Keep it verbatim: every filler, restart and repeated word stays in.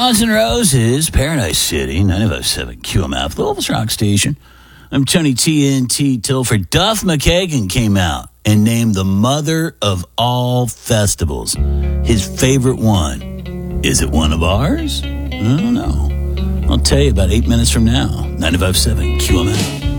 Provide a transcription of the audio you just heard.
Guns N' Roses, Paradise City, ninety-five point seven Q M F, Louisville's Rock Station. I'm Tony T N T Tilford. Duff McKagan came out and named the mother of all festivals. His favorite one. Is it one of ours? I don't know. I'll tell you about eight minutes from now. ninety-five point seven Q M F.